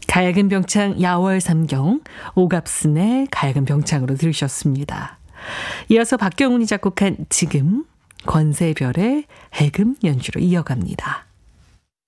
가야금 병창 야월 삼경, 오갑순의 가야금 병창으로 들으셨습니다. 이어서 박경훈이 작곡한 지금, 권세별의 해금 연주로 이어갑니다.